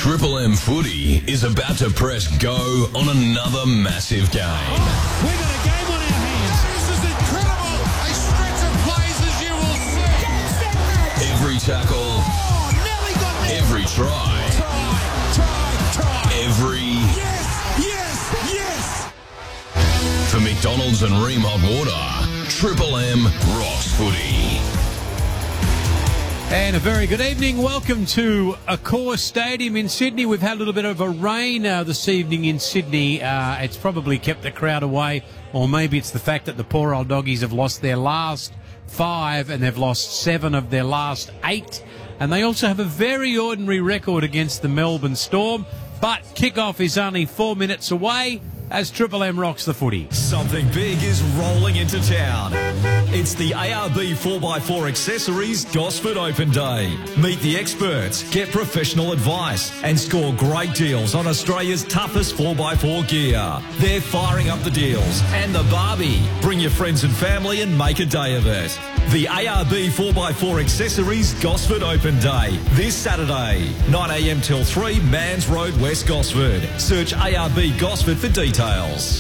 Triple M Footy is about to press go on another massive game. Oh, we've got a game on our hands. This is incredible. A stretch of plays as you will see. Every tackle, Oh, nearly got there. every try, Try. every... Yes. For McDonald's and Ream Hot Water, Triple M rocks footy. And a very good evening. Welcome to Accor Stadium in Sydney. We've had a little bit of a rain this evening in Sydney. It's probably kept the crowd away, or maybe it's the fact that the poor old doggies have lost their last 5 and they've lost 7 of their last 8. And they also have a very ordinary record against the Melbourne Storm. But kickoff is only 4 minutes away as Triple M rocks the footy. Something big is rolling into town. It's the ARB 4x4 Accessories Gosford Open Day. Meet the experts, get professional advice, and score great deals on Australia's toughest 4x4 gear. They're firing up the deals and the Barbie. Bring your friends and family and make a day of it. The ARB 4x4 Accessories Gosford Open Day, this Saturday, 9 a.m. till 3, Mans Road, West Gosford. Search ARB Gosford for details.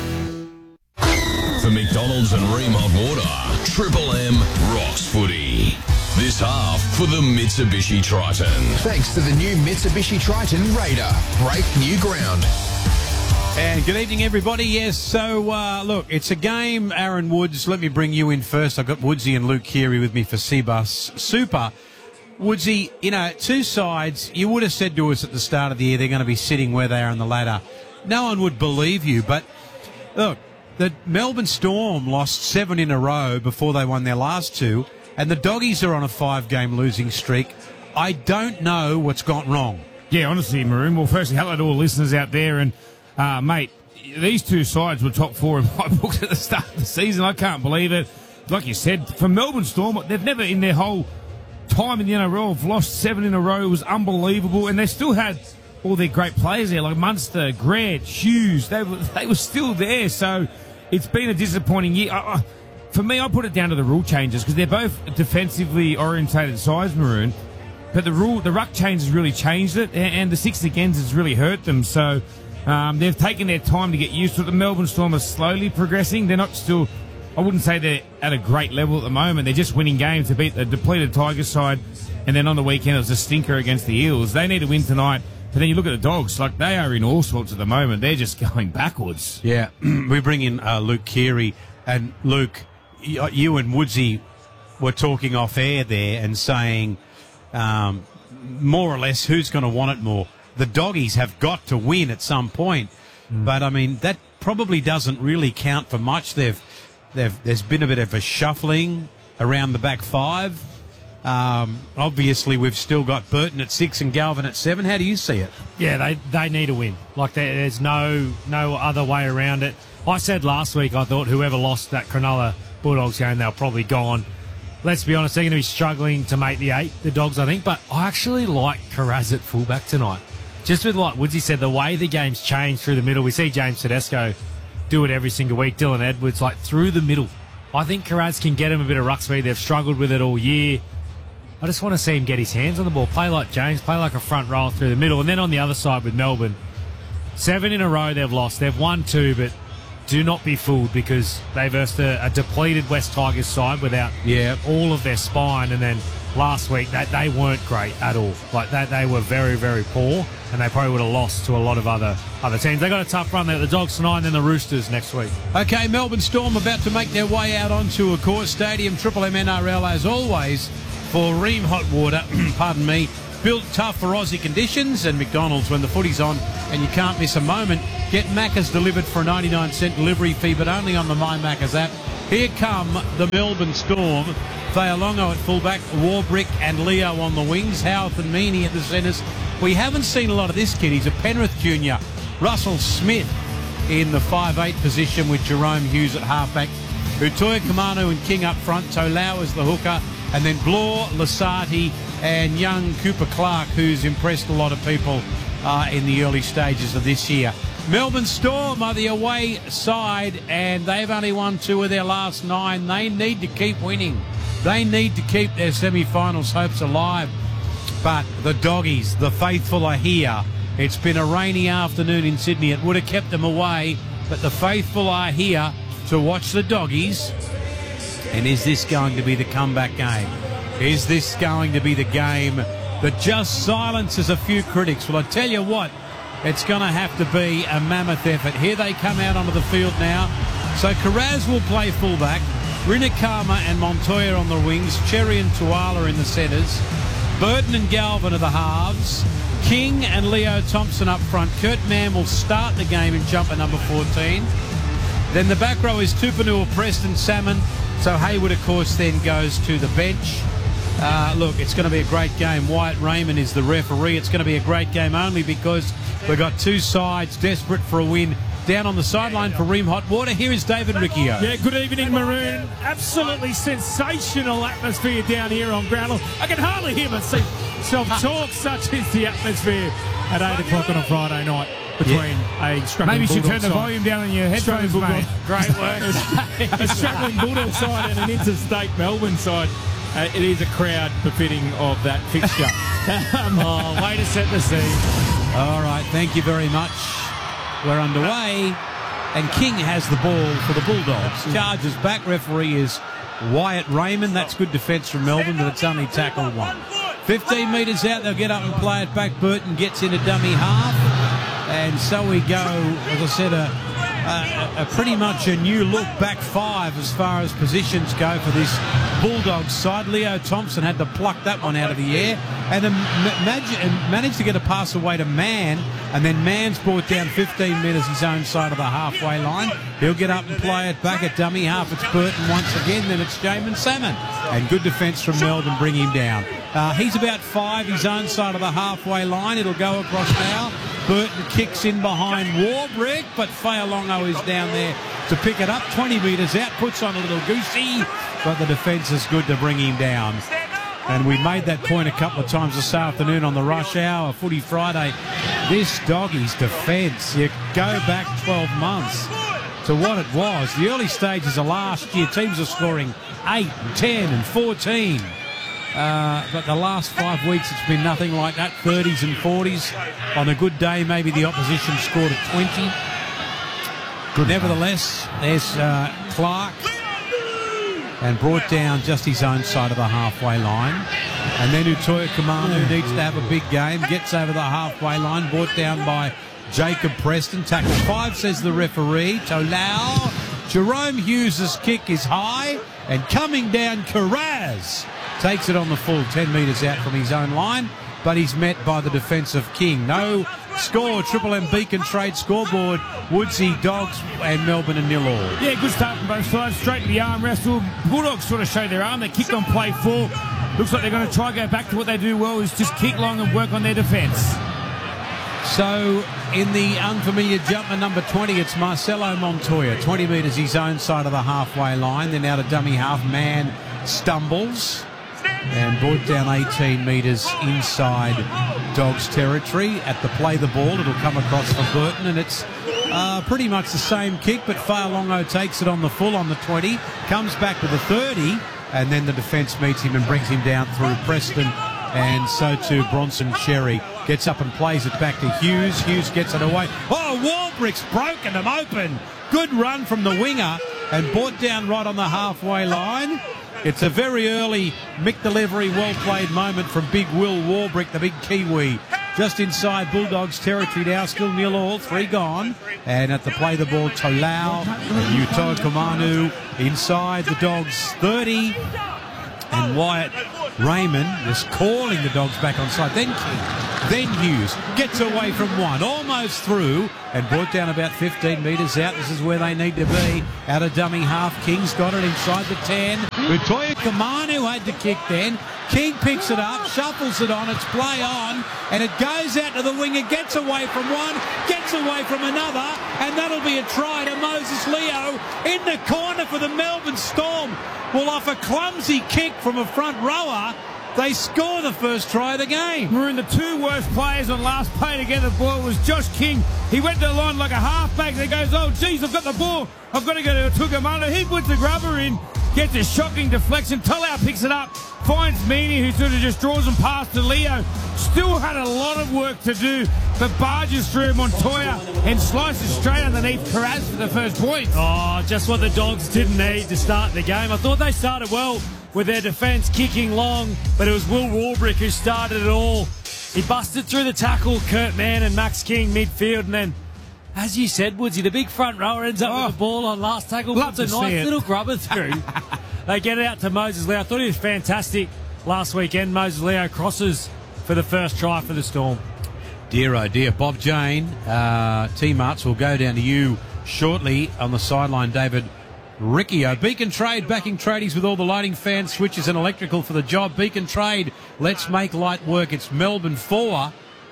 For McDonald's and Ream Hot Water, Triple M rocks footy. This half for the Mitsubishi Triton. Thanks to the new Mitsubishi Triton Raider. Break new ground. And good evening, everybody. Yes, so, look, it's a game, Aaron Woods. Let me bring you in first. I've got Woodsy and Luke Keary with me for Cbus Super. Woodsy, you know, two sides, you would have said to us at the start of the year they're going to be sitting where they are on the ladder. No one would believe you, but, look, the Melbourne Storm lost 7 in a row before they won their last 2, and the Doggies are on a 5-game losing streak. I don't know what's gone wrong. Yeah, honestly, Maroon. Well, firstly, hello to all listeners out there. And, mate, these two sides were top 4 in my books at the start of the season. I can't believe it. Like you said, for Melbourne Storm, they've never in their whole time in the NRL have lost 7 in a row. It was unbelievable. And they still had all their great players there, like Munster, Grant, Hughes. They were still there. So it's been a disappointing year. For me, I put it down to the rule changes because they're both defensively orientated sides, Maroon. But the ruck change has really changed it, and the 6 against has really hurt them. So they've taken their time to get used to it. The Melbourne Storm are slowly progressing. They're not still, I wouldn't say they're at a great level at the moment. They're just winning games to beat the depleted Tigers side. And then on the weekend, it was a stinker against the Eels. They need to win tonight. But then you look at the Dogs, like they are in all sorts at the moment. They're just going backwards. Yeah, we bring in Luke Keary. And Luke, you and Woodsy were talking off air there and saying more or less who's going to want it more. The Doggies have got to win at some point. But, I mean, that probably doesn't really count for much. There's been a bit of a shuffling around the back 5. Obviously, we've still got Burton at 6 and Galvin at 7. How do you see it? Yeah, they need a win. Like, there's no other way around it. I said last week I thought whoever lost that Cronulla Bulldogs game, they're probably gone. Let's be honest, they're going to be struggling to make the 8, the Dogs, I think. But I actually like Carraz at fullback tonight. Just with, like Woodsy said, the way the game's changed through the middle. We see James Tedesco do it every single week. Dylan Edwards, like, through the middle. I think Carraz can get him a bit of ruck speed. They've struggled with it all year. I just want to see him get his hands on the ball, play like James, play like a front row through the middle. And then on the other side with Melbourne, 7 in a row they've lost. They've won 2, but do not be fooled because they versed a depleted West Tigers side without all of their spine. And then last week, they weren't great at all. Like, they were very, very poor, and they probably would have lost to a lot of other teams. They got a tough run there. The Dogs tonight and then the Roosters next week. Okay, Melbourne Storm about to make their way out onto Accor Stadium. Triple M NRL, as always, for Ream Hot Water, pardon me, built tough for Aussie conditions, and McDonald's when the footy's on and you can't miss a moment. Get Macca's delivered for a 99-cent delivery fee, but only on the My Macca's app. Here come the Melbourne Storm. Fayalongo at fullback, Warbrick and Leo on the wings, Howarth and Meaney at the centres. We haven't seen a lot of this kid. He's a Penrith junior. Russell Smith in the 5'8 position with Jerome Hughes at halfback. Utoya Kamanu and King up front. Tolau as the hooker. And then Blore, Lasati and young Cooper Clark, who's impressed a lot of people in the early stages of this year. Melbourne Storm are the away side, and they've only won 2 of their last 9. They need to keep winning. They need to keep their semi-finals hopes alive. But the doggies, the faithful, are here. It's been a rainy afternoon in Sydney. It would have kept them away, but the faithful are here to watch the doggies. And is this going to be the comeback game? Is this going to be the game that just silences a few critics? Well, I tell you what, it's going to have to be a mammoth effort. Here they come out onto the field now. So Carraz will play fullback, Rinakama and Montoya on the wings, Cherry and Tuala in the centres, Burton and Galvin are the halves, King and Leo Thompson up front. Kurt Mann will start the game in jumper number 14. Then the back row is Tupanua, Preston, Salmon. So Hayward, of course, then goes to the bench. Look, it's going to be a great game. Wyatt Raymond is the referee. It's going to be a great game only because we've got two sides desperate for a win. Down on the sideline for Ream Hot Water, here is David Riccio. Yeah, good evening, Maroon. Absolutely sensational atmosphere down here on Groundle. I can hardly hear myself talk, such is the atmosphere at 8 o'clock on a Friday night between a struggling Maybe you should turn the Bulldog volume down on your headphones, Bulldog. mate. Great work. a struggling Bulldog side and an interstate Melbourne side. It is a crowd befitting of that fixture. Way to set the scene. All right, thank you very much. We're underway, and King has the ball for the Bulldogs. Charges back. Referee is Wyatt Raymond. That's good defence from Melbourne, but it's only tackle one. 15 metres out, they'll get up and play it back. Burton gets into dummy half, and so we go, as I said, a pretty much a new look back five as far as positions go for this Bulldogs side. Leo Thompson had to pluck that one out of the air and managed to get a pass away to Mann, and then Mann's brought down 15 metres his own side of the halfway line. He'll get up and play it back at dummy half. It's Burton once again, then it's Jamin Salmon, and good defence from Melbourne bring him down. He's about 5 his own side of the halfway line. It'll go across now. Burton kicks in behind Warbrick, but Fa'alongo is down there to pick it up. 20 metres out, puts on a little goosey, but the defence is good to bring him down. And we made that point a couple of times this afternoon on the Rush Hour Footy Friday. This doggies defence, you go back 12 months to what it was. The early stages of last year, teams are scoring 8 and 10 and 14. But the last 5 weeks, it's been nothing like that. 30s and 40s. On a good day, maybe the opposition scored at 20. Good. Nevertheless, there's Clark, and brought down just his own side of the halfway line. And then Utoya Kamanu needs to have a big game. Gets over the halfway line, brought down by Jacob Preston. Tackle 5, says the referee. Tolau. Jerome Hughes' kick is high, and coming down, Carraz takes it on the full 10 metres out from his own line, but he's met by the defence of King. No score. Triple M Beacon Trade scoreboard. Woodsy, Dogs and Melbourne and 0-all. Yeah, good start from both sides. Straight to the arm wrestle. Bulldogs sort of show their arm. They kicked on play 4. Looks like they're going to try to go back to what they do well, is just kick long and work on their defence. So in the unfamiliar jumper number 20, it's Marcelo Montoya. 20 metres his own side of the halfway line. Then out of dummy half, Mann stumbles and brought down 18 metres inside Dogs territory. At the play the ball, it'll come across for Burton, and it's pretty much the same kick, but Fa'alongo takes it on the full on the 20, comes back to the 30, and then the defence meets him and brings him down through Preston, and so too Bronson Cherry. Gets up and plays it back to Hughes. Hughes gets it away. Oh, Warbrick's broken them open. Good run from the winger and brought down right on the halfway line. It's a very early Mick Delivery, well-played moment from Big Will Warbrick, the big Kiwi. Just inside Bulldogs territory now, still 0-all, 3 gone. And at the play the ball, Tolau, Utoya Kamanu inside the Dogs 30. And Wyatt Raymond just calling the Dogs back on side. Then King, then Hughes gets away from one, almost through, and brought down about 15 metres out. This is where they need to be. Out of dummy half, King's got it inside the 10. Utoya Kamanu had to kick then. King picks it up, shuffles it on, it's play on, and it goes out to the winger, gets away from one, gets away from another, and that'll be a try to Moses Leo in the corner for the Melbourne Storm. Will off a clumsy kick from a front rower. They score the first try of the game. We're in the 2 worst players on last play to get the ball. It was Josh King. He went to the line like a halfback. He goes, oh, geez, I've got the ball. I've got to go to Tugamano. He puts the grubber in. gets a shocking deflection. Tolau picks it up, finds Meany, who sort of just draws him past to Leo. Still had a lot of work to do, but barges through Montoya and slices straight underneath Carraz for the first point. Oh, just what the Dogs didn't need to start the game. I thought they started well with their defence kicking long, but it was Will Warbrick who started it all. He busted through the tackle, Kurt Mann and Max King midfield, and then, as you said, Woodsy, the big front rower ends up with the ball on last tackle. Love Puts a to see nice it. little grubber through. They get it out to Moses Leo. I thought he was fantastic last weekend. Moses Leo crosses for the first try for the Storm. Dear, oh dear. Bob Jane, T-Marts will go down to you shortly on the sideline, David Riccio. Beacon Trade, backing tradies with all the lighting, fans, switches and electrical for the job. Beacon Trade, let's make light work. It's Melbourne 4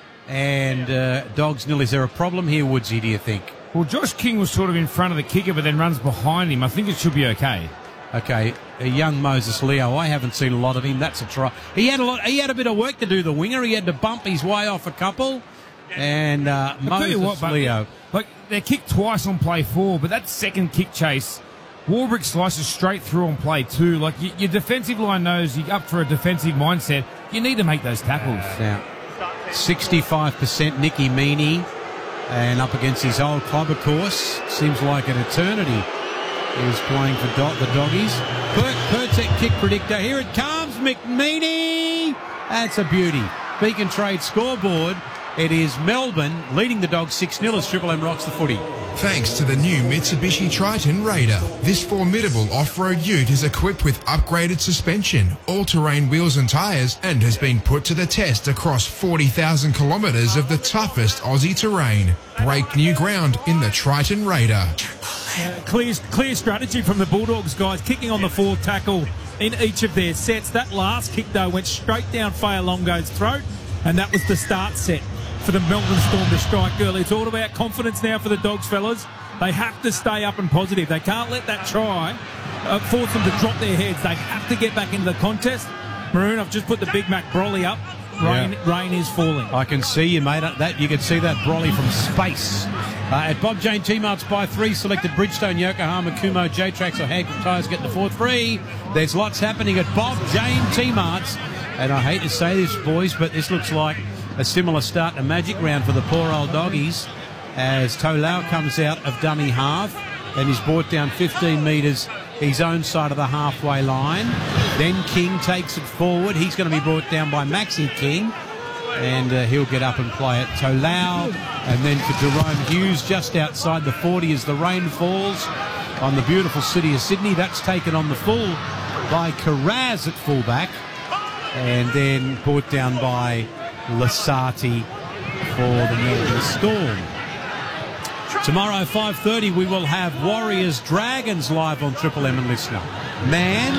and Dogs nil. Is there a problem here, Woodsy, do you think? Well, Josh King was sort of in front of the kicker, but then runs behind him. I think it should be okay. Okay, a young Moses Leo. I haven't seen a lot of him. That's a try. He had a bit of work to do, the winger. He had to bump his way off a couple. And Moses Leo. Like, they're kicked twice on play 4, but that second kick chase, Warbrick slices straight through on play 2. Like, your defensive line knows you're up for a defensive mindset. You need to make those tackles. Now, 65% Nicky Meany, and up against his old club, of course. Seems like an eternity. He was playing for the Doggies. Pertek kick predictor. Here it comes, McMeany. That's a beauty. Beacon Trade scoreboard. It is Melbourne leading the Dogs 6-0 as Triple M rocks the footy. Thanks to the new Mitsubishi Triton Raider. This formidable off-road ute is equipped with upgraded suspension, all-terrain wheels and tyres, and has been put to the test across 40,000 kilometres of the toughest Aussie terrain. Break new ground in the Triton Raider. Clear strategy from the Bulldogs, guys, kicking on the fourth tackle in each of their sets. That last kick, though, went straight down Fa'alongo's throat, and that was the start set for the Melbourne Storm to strike early. It's all about confidence now for the Dogs, fellas. They have to stay up and positive. They can't let that try force them to drop their heads. They have to get back into the contest. Maroon, I've just put the Big Mac Brolly up. Rain is falling. I can see you, mate. That you can see that Brolly from space. At Bob Jane T-Marts by 3, selected Bridgestone, Yokohama, Kumo, J-Trax or Hankook Tyres get the 4-3. There's lots happening at Bob Jane T-Marts. And I hate to say this, boys, but this looks like a similar start to Magic Round for the poor old Doggies as Tolau comes out of dummy half and is brought down 15 metres his own side of the halfway line. Then King takes it forward. He's going to be brought down by Maxi King and he'll get up and play it. Tolau and then for Jerome Hughes just outside the 40 as the rain falls on the beautiful city of Sydney. That's taken on the full by Carraz at fullback and then brought down by Lasati for the Melbourne Storm. Tomorrow, 5:30, we will have Warriors Dragons live on Triple M and Listener. Man.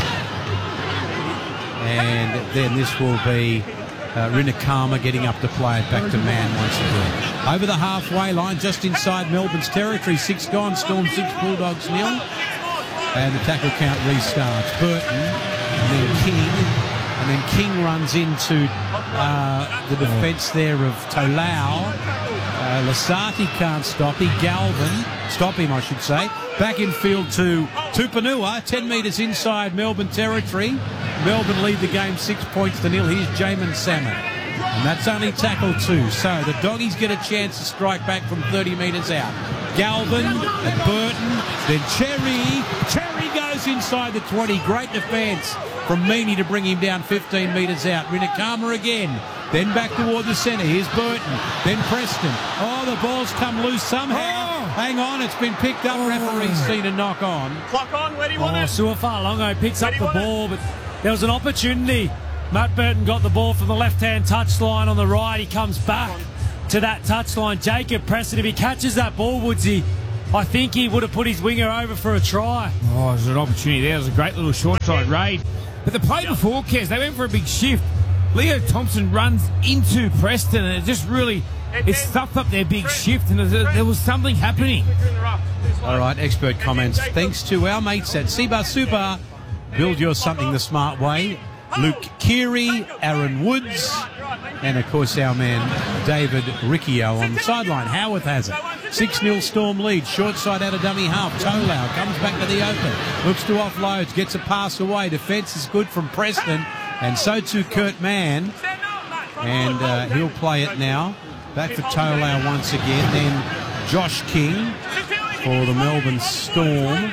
And then this will be Rinakama getting up to play it back to man once again. Over the halfway line, just inside Melbourne's territory, 6 gone, Storm 6, Bulldogs 0. And the tackle count restarts. Burton and then King. And then King runs into the defence there of Tolau. Lasati can't stop him. Stop him, I should say. Back in field to Tupanua, 10 metres inside Melbourne territory. Melbourne lead the game 6-0. Here's Jamin Salmon. And that's only tackle 2. So the Doggies get a chance to strike back from 30 metres out. Galvin and Burton. Then Cherry goes inside the 20. Great defence from Meany to bring him down 15 metres out. Rinakama again. Then back toward the centre. Here's Burton. Then Preston. Oh, the ball's come loose somehow. Hang on, it's been picked up. Referee's seen a knock on. Clock on, where do you want it? Sua Fa'alongo picks up the ball, but there was an opportunity. Matt Burton got the ball from the left-hand touchline on the right. He comes back to that touchline. Jacob Preston, if he catches that ball, Woodsy, I think he would have put his winger over for a try. Oh, there's an opportunity there. There's a great little short side raid. But the play before, Kez, they went for a big shift. Leo Thompson runs into Preston and it just really, it stuffed up their big shift and there was something happening. All right, expert comments. Thanks to our mates at Seabus Super. Build your something the smart way. Luke Keary, Aaron Woods, And, of course, our man David Riccio on the sideline. Howarth has it. 6-0 Storm lead. Short side out of dummy half. Tolau comes back to the open. Looks to offloads. Gets a pass away. Defence is good from Preston. And so too Kurt Mann. And he'll play it now. Back for Tolau once again. Then Josh King for the Melbourne Storm.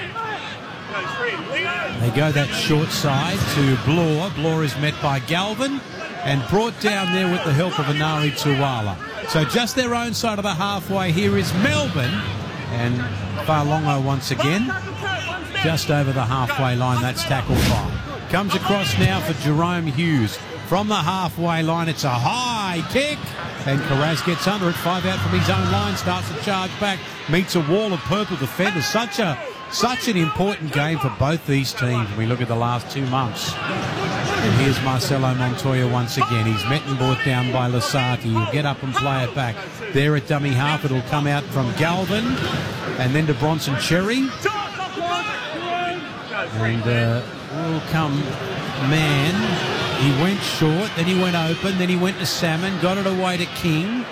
They go that short side to Bloor. Bloor is met by Galvin and brought down there with the help of Anari Tuwala. So just their own side of the halfway. Here is Melbourne. And Farlongo once again. Just over the halfway line. That's tackle 5. Comes across now for Jerome Hughes. From the halfway line, it's a high kick. And Carras gets under it. 5 out from his own line. Starts to charge back. Meets a wall of purple defenders. Such an important game for both these teams when we look at the last 2 months. And here's Marcelo Montoya once again. He's met and brought down by Lasati. He'll get up and play it back. There at dummy half, it'll come out from Galvin. And then to Bronson Cherry. And will come Man. He went short, then he went open, then he went to Salmon, got it away to King.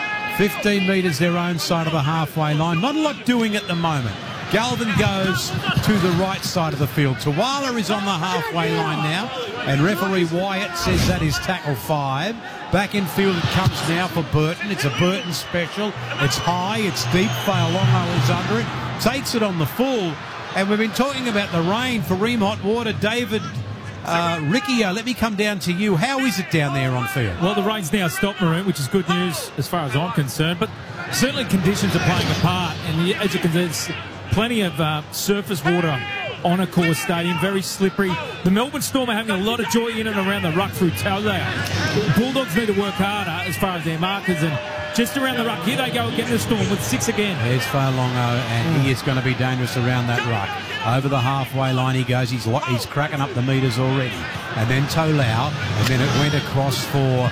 15 metres their own side of the halfway line. Not a lot doing at the moment. Galvin goes to the right side of the field. Tuwala is on the halfway line now, and referee Wyatt says that is tackle 5. Back in field it comes now for Burton. It's a Burton special. It's high, it's deep. Failongo is under it. Takes it on the full. And we've been talking about the rain for Ream Hot Water. David Riccio, let me come down to you. How is it down there on field? Well, the rain's now stopped, Maroon, which is good news as far as I'm concerned. But certainly conditions are playing a part. And as you can see, there's plenty of surface water on a course stadium, very slippery. The Melbourne Storm are having a lot of joy in and around the ruck through Tolau. Bulldogs need to work harder as far as their markers, and just around the ruck. Here they go again, the Storm with 6 again. There's Failongo, and he is going to be dangerous around that ruck. Over the halfway line he goes. He's cracking up the metres already. And then Tolau, and then it went across for,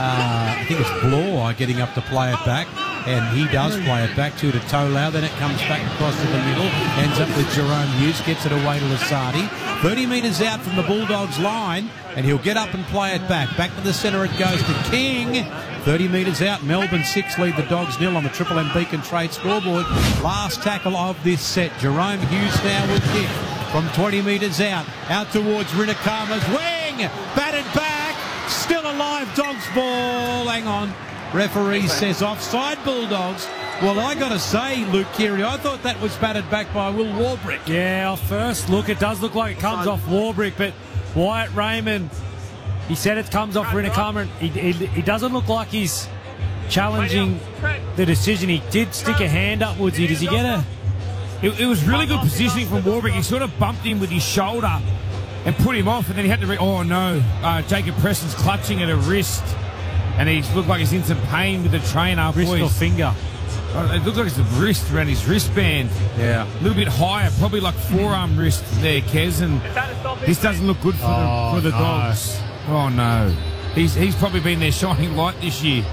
I think it's Bloor getting up to play it back. And he does play it back to Tolau. Then it comes back across to the middle. Ends up with Jerome Hughes. Gets it away to Lasati. 30 metres out from the Bulldogs line. And he'll get up and play it back. Back to the centre it goes to King. 30 metres out. Melbourne 6 lead the Dogs 0 on the Triple M Beacon Trade scoreboard. Last tackle of this set. Jerome Hughes now with kick from 20 metres out. Out towards Rinakama's wing. Batted back. Still alive. Dogs ball. Hang on. Referee says offside, Bulldogs. Well, I got to say, Luke Keary, I thought that was batted back by Will Warbrick. Yeah, off first look, it does look like it comes off Warbrick, but Wyatt Raymond, he said it comes off Rinakama. He doesn't look like he's challenging the decision. He did stick a hand upwards. Does he get a... It was really good positioning from Warbrick. He sort of bumped him with his shoulder and put him off, and then he had to... oh, no. Jacob Preston's clutching at a wrist. And he looked like he's in some pain with the trainer. Wrist or finger? It looks like it's the wrist around his wristband. Yeah. A little bit higher, probably like forearm wrist there, Kez. And this doesn't look good for the Dogs. Oh, no. He's probably been their shining light this year.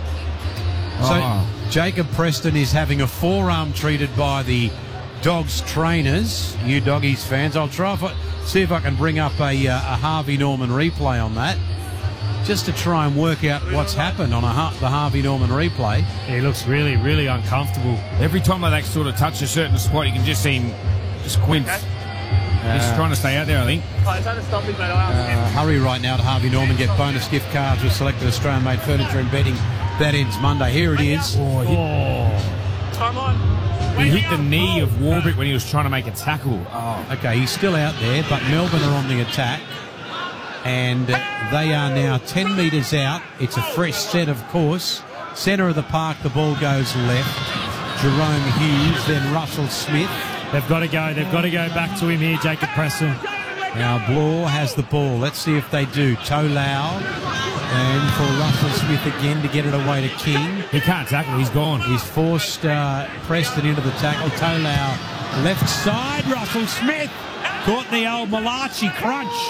So Jacob Preston is having a forearm treated by the Dogs trainers. You Doggies fans. I'll try see if I can bring up a Harvey Norman replay on that, just to try and work out what's happened on the Harvey Norman replay. He looks really, really uncomfortable. Every time they sort of touch a certain spot, you can just see him just squint. He's trying to stay out there, I think. Hurry right now to Harvey Norman. Get bonus gift cards with selected Australian-made furniture and bedding. That ends Monday. Here it is. He hit the knee of Warbrick when he was trying to make a tackle. Okay, he's still out there, but Melbourne are on the attack. And they are now 10 metres out. It's a fresh set, of course. Centre of the park, the ball goes left. Jerome Hughes, then Russell Smith. They've got to go. They've got to go back to him here, Jacob Preston. Now Bloor has the ball. Let's see if they do. Tolau. And for Russell Smith again to get it away to King. He can't tackle. He's gone. He's forced Preston into the tackle. Tolau left side. Russell Smith caught the old Malachi crunch.